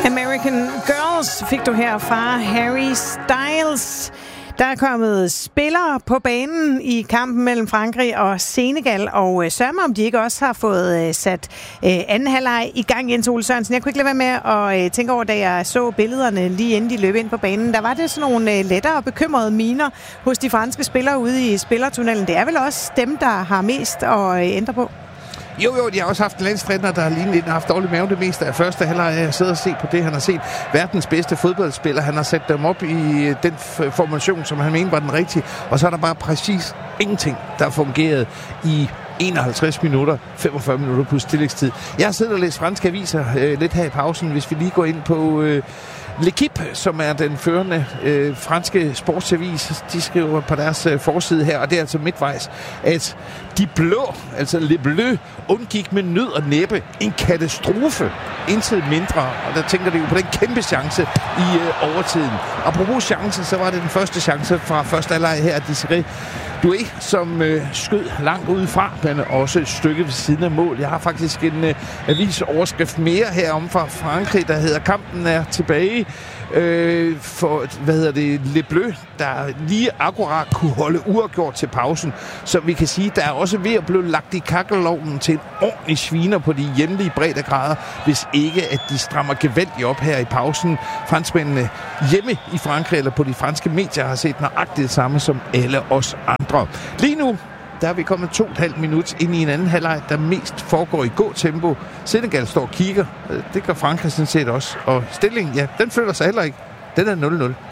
American Girls fik du her fra Harry Styles. Der er kommet spillere på banen i kampen mellem Frankrig og Senegal, og sørg mig, om de ikke også har fået sat anden halvleg i gang, Jens Ole Sørensen. Jeg kunne ikke lade være med at tænke over, da jeg så billederne lige inden de løb ind på banen. Der var det sådan nogle lettere og bekymrede miner hos de franske spillere ude i spillertunnelen. Det er vel også dem, der har mest at ændre på? Jo, de har også haft en landstræner, der har lignet haft dårlig mave det meste af første halvleg. Jeg sidder og set på det, han har set. Verdens bedste fodboldspiller. Han har sat dem op i den formation, som han mener var den rigtige. Og så er der bare præcis ingenting, der fungerede i 51 minutter, 45 minutter på tillægstid. Jeg har siddet og læst franske aviser lidt her i pausen, hvis vi lige går ind på L'Équipe, som er den førende franske sportsavis. De skriver på deres forside her, og det er altså midtvejs, at de blå, altså Les Bleus, undgik med nød og næppe en katastrofe. Intet mindre, og der tænker de jo på den kæmpe chance i overtiden. Apropos chance, så var det den første chance fra første halvleg her, Desiré Doué, som skød langt udefra, men også et stykke ved siden af mål. Jeg har faktisk en avisoverskrift mere herom fra Frankrig, der hedder "Kampen er tilbage" for, Les Bleus, der lige akkurat kunne holde uafgjort til pausen. Så vi kan sige, der er også ved at blive lagt i kakkelovnen til en ordentlig sviner på de hjemlige breddegrader, hvis ikke at de strammer gevaldigt op her i pausen. Franskmændene hjemme i Frankrig, eller på de franske medier, har set nøjagtigt det samme som alle os andre. Lige nu, der er vi kommet 2,5 minutter ind i en anden halvleg, der mest foregår i gåtempo. Senegal står og kigger. Det gør Frankrig sådan set også. Og stillingen, ja, den flytter sig heller ikke. Den er 0-0.